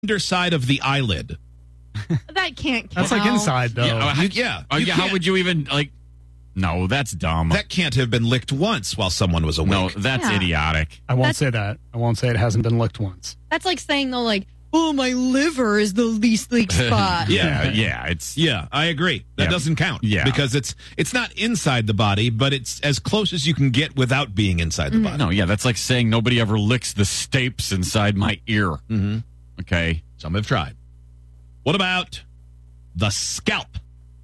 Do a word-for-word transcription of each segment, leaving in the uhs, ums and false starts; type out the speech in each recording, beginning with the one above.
underside of the eyelid. That can't count. That's like inside, though. Yeah, You- you- yeah, Oh, you yeah, how can't- would you even, like, no, that's dumb. that can't have been licked once while someone was awake. no, that's Yeah. idiotic. I won't That's- say that. I won't say it hasn't been licked once. That's like saying, though, like, oh, my liver is the least leaked spot. Yeah. Uh, yeah, it's, Yeah, I agree. That Yeah. doesn't count. Yeah. Because it's it's not inside the body, but it's as close as you can get without being inside the body. no, yeah, that's like saying nobody ever licks the stapes inside my ear. Mm-hmm. Okay. Some have tried. What about the scalp?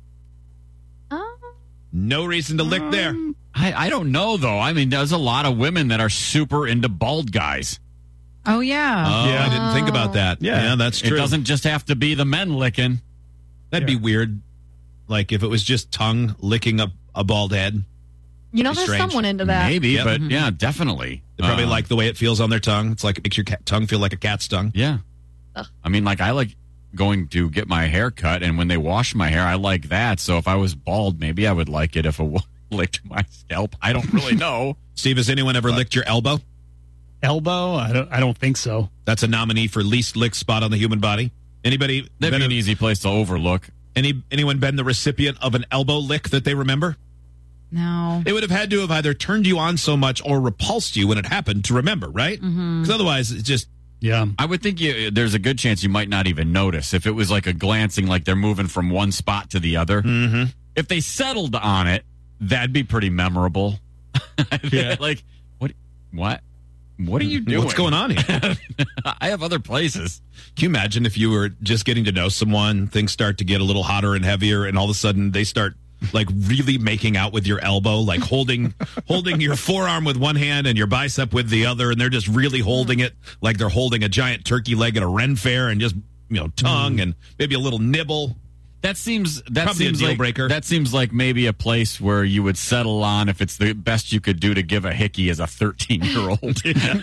Oh. No reason to lick there. I, I don't know, though. I mean, there's a lot of women that are super into bald guys. Oh, yeah. Oh, Yeah. I didn't think about that. Yeah. that's It true. doesn't just have to be the men licking. That'd Yeah. be weird. Like if it was just tongue licking a, a bald head. You know, Be there's strange. someone into that. Maybe, Yep. but yeah, definitely. They probably Uh, like the way it feels on their tongue. It's like it makes your cat, tongue feel like a cat's tongue. Yeah. Ugh. I mean, like, I like going to get my hair cut, and when they wash my hair, I like that. So if I was bald, maybe I would like it if it w- licked my scalp. I don't really know. Steve, has anyone ever licked your elbow? Elbow? I don't. I don't think so. That's a nominee for least licked spot on the human body. Anybody That'd been be an a- easy place to overlook. any anyone been the recipient of an elbow lick that they remember? No. It would have had to have either turned you on so much or repulsed you when it happened to remember, right? Because otherwise, it's just Yeah. I would think you, there's a good chance you might not even notice if it was like a glancing, like they're moving from one spot to the other. mm-hmm. If they settled on it, that'd be pretty memorable. Yeah. Like, what? What? What are you doing? What's going on here? I have other places. Can you imagine if you were just getting to know someone, things start to get a little hotter and heavier, and all of a sudden they start like really making out with your elbow, like holding holding your forearm with one hand and your bicep with the other, and they're just really holding it like they're holding a giant turkey leg at a Ren fair, and just you know tongue and maybe a little nibble. That seems that Probably a seems deal like breaker. that seems like maybe a place where you would settle on if it's the best you could do to give a hickey as a thirteen year old.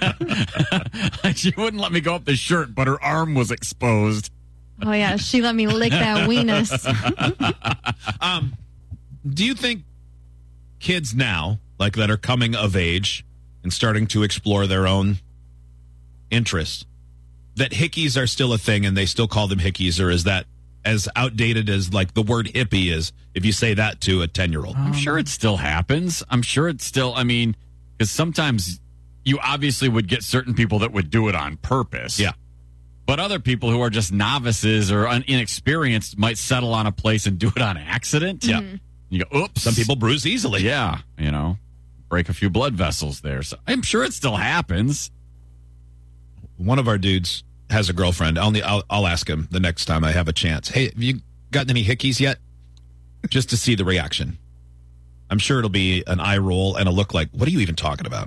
She wouldn't let me go up the shirt, but her arm was exposed. Oh, yeah. She let me lick that weenus. Um, do you think kids now, like that are coming of age and starting to explore their own interests, that hickeys are still a thing and they still call them hickeys, or is that as outdated as like the word hippie is if you say that to a ten-year-old? I'm sure it still happens. I'm sure it's still, I mean, because sometimes you obviously would get certain people that would do it on purpose. Yeah. But other people who are just novices or un- inexperienced might settle on a place and do it on accident. Yeah. You go, oops. Some people bruise easily. Yeah, you know, break a few blood vessels there. So I'm sure it still happens. One of our dudes has a girlfriend. I'll, I'll, I'll ask him the next time I have a chance. Hey, have you gotten any hickeys yet? Just to see the reaction. I'm sure it'll be an eye roll and a look like, what are you even talking about?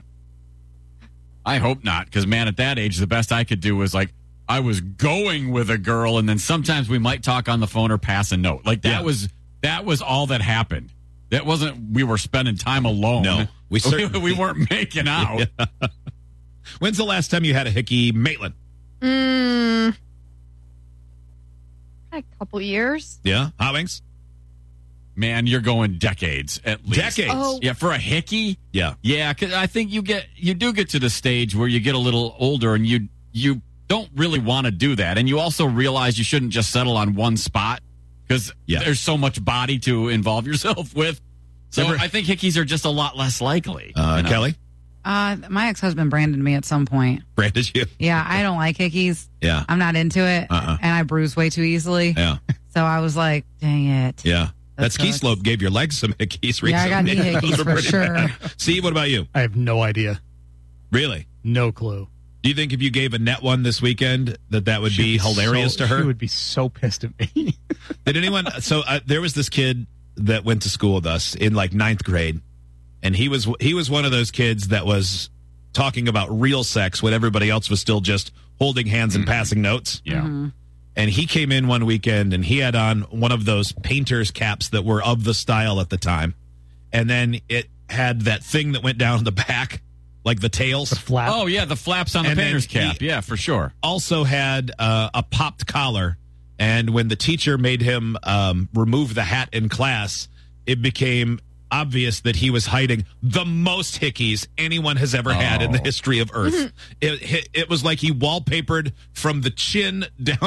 I hope not, because, man, at that age, the best I could do was, like, I was going with a girl, and then sometimes we might talk on the phone or pass a note. Like, that Yeah. was that was all that happened. That wasn't we were spending time alone. No, we we, certainly- we weren't making out. When's the last time you had a hickey, Maitland? Mm, a couple years. Yeah? Hot Wings? Man, you're going decades at least. Decades. Oh. Yeah, for a hickey. Yeah. Yeah, because I think you get you do get to the stage where you get a little older and you you don't really want to do that, and you also realize you shouldn't just settle on one spot because Yeah. there's so much body to involve yourself with. So Ever- I think hickeys are just a lot less likely. Uh, you know? Kelly? Uh, my ex-husband branded me at some point. Branded you? Yeah, I don't like hickeys. Yeah. I'm not into it. Uh-uh. And I bruise way too easily. Yeah. So I was like, dang it. Yeah. That That ski sucks. slope gave your legs some hickeys recently. Yeah, I got knee Those hickeys were for pretty sure. bad. Steve, what about you? I have no idea. Really? No clue. Do you think if you gave Annette one this weekend that that would She'd be hilarious so- to her? She would be so pissed at me. Did anyone? So uh, there was this kid that went to school with us in like ninth grade, and he was he was one of those kids that was talking about real sex when everybody else was still just holding hands and passing notes. Yeah. Mm-hmm. And he came in one weekend and he had on one of those painter's caps that were of the style at the time, and then it had that thing that went down the back, like the tails. The flap. Oh yeah, the flaps on the And then painter's he- cap. Yeah, for sure. Also had uh, a popped collar, and when the teacher made him um, remove the hat in class, it became obvious that he was hiding the most hickeys anyone has ever had in the Oh. history of Earth. it, it, it was like he wallpapered from the chin down